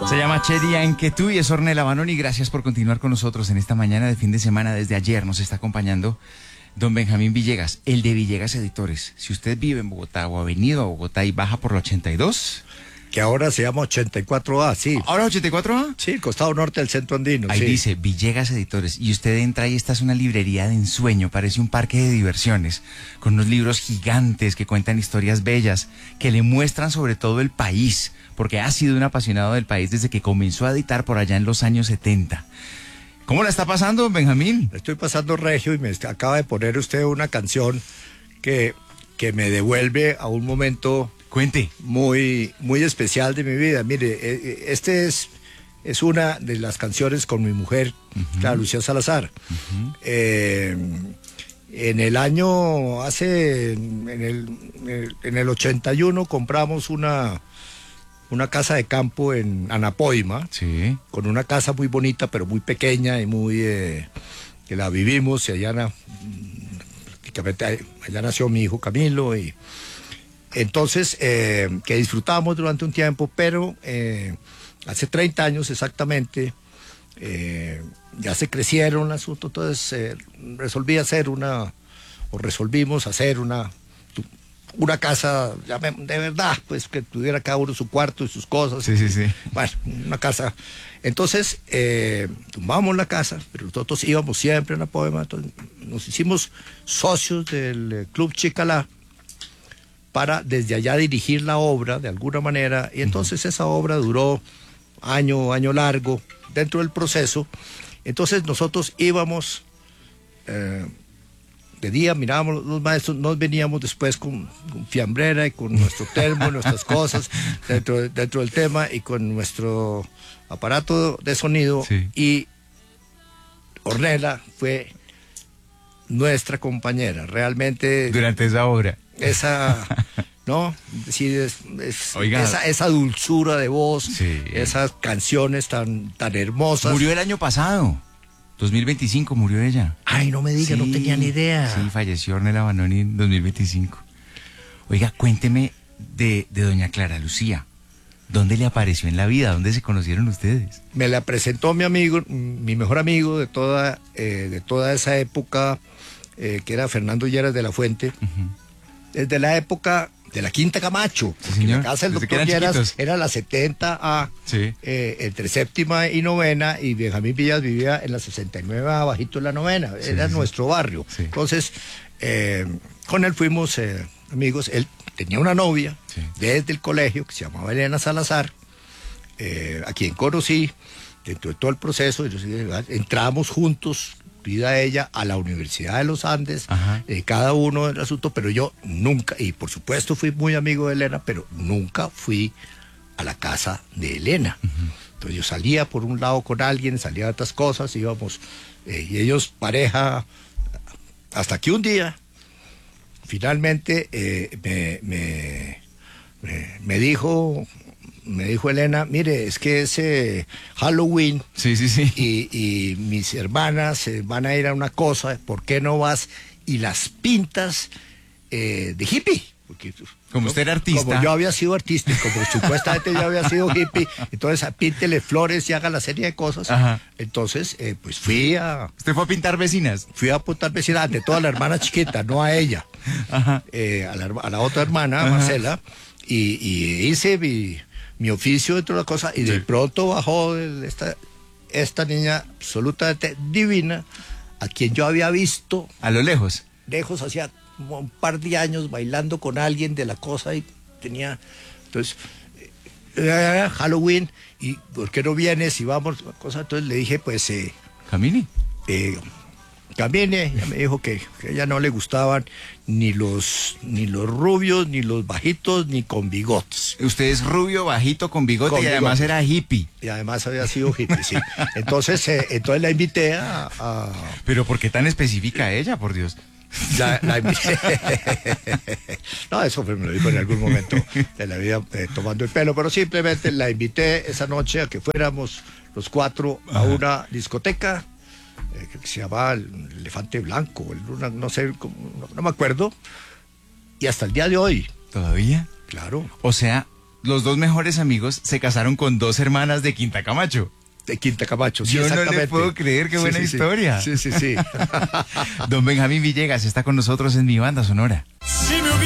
Se llama Cheria en que tú y es Ornella Vanoni. Gracias por continuar con nosotros en esta mañana de fin de semana. Desde ayer nos está acompañando don Benjamín Villegas, el de Villegas Editores. Si usted vive en Bogotá o ha venido a Bogotá y baja por la 82... Que ahora se llama 84A, sí. ¿Ahora 84A? Sí, el costado norte del centro andino. Ahí sí. dice Villegas Editores. Y usted entra y esta es una librería de ensueño. Parece un parque de diversiones. Con unos libros gigantes que cuentan historias bellas. Que le muestran sobre todo el país. Porque ha sido un apasionado del país desde que comenzó a editar por allá en los años 70. ¿Cómo la está pasando, Benjamín? Estoy pasando regio y me acaba de poner usted una canción que me devuelve a un momento... Cuente. Muy, muy especial de mi vida. Mire, este es una de las canciones con mi mujer, claro, Lucía Salazar. En el año, en el 81 compramos una casa de campo en Anapoima, sí, con una casa muy bonita, pero muy pequeña y muy, que la vivimos, y allá, prácticamente, allá nació mi hijo Camilo, y entonces, que disfrutábamos durante un tiempo, pero hace 30 años exactamente, ya se crecieron el asunto, entonces resolvimos hacer una casa de verdad, pues que tuviera cada uno su cuarto y sus cosas. Sí, sí, sí. Bueno, una casa. Entonces, tumbamos la casa, pero nosotros íbamos siempre a la Poema, entonces nos hicimos socios del Club Chicalá, para desde allá dirigir la obra de alguna manera, y entonces esa obra duró año largo dentro del proceso. Entonces nosotros íbamos de día, mirábamos los maestros, nos veníamos después con fiambrera y con nuestro termo, nuestras cosas dentro del tema, y con nuestro aparato de sonido, sí. Y Ornella fue nuestra compañera, realmente. Durante esa obra. ¿No? Sí, esa dulzura de voz, sí. Esas canciones tan hermosas. Murió el año pasado, 2025 murió ella. Ay, no me diga, sí, no tenía ni idea. Sí, falleció Ornella Vanoni en 2025. Oiga, cuénteme de doña Clara Lucía. ¿Dónde le apareció en la vida? ¿Dónde se conocieron ustedes? Me la presentó mi amigo, mi mejor amigo de toda esa época, que era Fernando Lleras de la Fuente. Desde la época de la Quinta Camacho, sí, señor. La casa del doctor Lleras era la 70A, sí. Entre séptima y novena, y Benjamín Villas vivía en la 69A, bajito en la novena, sí, era nuestro barrio. Sí. Entonces, con él fuimos amigos. Él tenía una novia, sí, desde el colegio, que se llamaba Elena Salazar, a quien conocí dentro de todo el proceso. Entramos juntos, vida ella, a la Universidad de los Andes, cada uno del asunto, pero yo nunca, y por supuesto fui muy amigo de Elena, pero nunca fui a la casa de Elena. Entonces yo salía por un lado con alguien, salía de otras cosas, íbamos, y ellos pareja, hasta que un día, finalmente, me dijo Elena, mire, es que es Halloween, sí, sí, sí, y mis hermanas van a ir a una cosa, ¿por qué no vas y las pintas de hippie? Porque, como usted era artista. Como yo había sido artista, y como supuestamente yo había sido hippie, entonces píntele flores y haga la serie de cosas. Entonces, pues fui a... ¿Usted fue a pintar vecinas? Fui a pintar vecinas, ante todo a la hermana chiquita, no a ella, a la otra hermana, Marcela, y hice mi oficio dentro de la cosa, y de pronto bajó esta niña absolutamente divina, a quien yo había visto a lo lejos hacía como un par de años, bailando con alguien de la cosa, y tenía, entonces, Halloween, y ¿por qué no vienes y vamos? Cosa. Entonces le dije, pues, camine. Camine. Ella me dijo que a ella no le gustaban ni los rubios, ni los bajitos, ni con bigotes. Usted es rubio, bajito, con bigote, y además era hippie. Y además había sido hippie, sí. Entonces la invité a... ¿Pero por qué tan específica ella, por Dios? La invité. No, eso me lo dijo en algún momento de la vida, tomando el pelo, pero simplemente la invité esa noche a que fuéramos los cuatro a una discoteca que se llamaba el Elefante Blanco, no sé, no me acuerdo, y hasta el día de hoy. ¿Todavía? Claro. O sea, los dos mejores amigos se casaron con dos hermanas de Quinta Camacho. De Quinta Camacho, sí, yo exactamente. No le puedo creer, qué buena historia. Sí. Don Benjamín Villegas está con nosotros en Mi Banda Sonora.